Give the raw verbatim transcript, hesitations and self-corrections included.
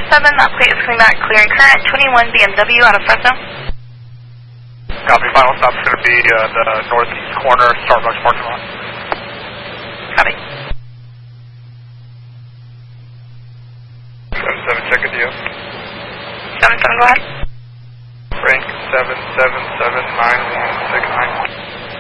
seven, that plate is coming back clear and current, twenty-one B M W out of Fresno. Copy, final stop's going to be uh, the northeast corner, Starbucks parking lot. Copy. seven seven, check with you. seven seven, go ahead. Frank, seven seven seven nine one six nine.